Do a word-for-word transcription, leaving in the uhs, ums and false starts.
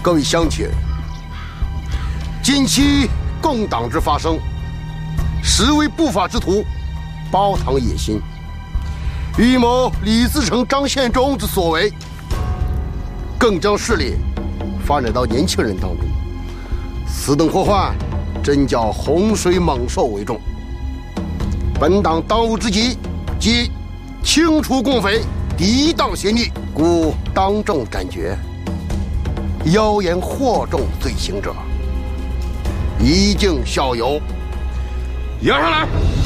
各位乡亲，近期共党之发生，实为不法之徒包藏野心，预谋李自成、张献忠之所为，更将势力发展到年轻人当中。此等祸患，真叫洪水猛兽为重。本党当务之急，即清除共匪，涤荡邪逆，故当众斩决。妖言惑众罪行者，一儆效尤。押上来。